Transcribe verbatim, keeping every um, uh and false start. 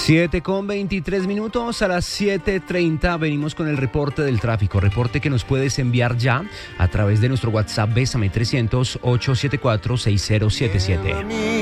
siete con veintitrés minutos, a las siete treinta venimos con el reporte del tráfico, reporte que nos puedes enviar ya a través de nuestro WhatsApp Bésame trescientos, ochocientos setenta y cuatro, sesenta siete siete.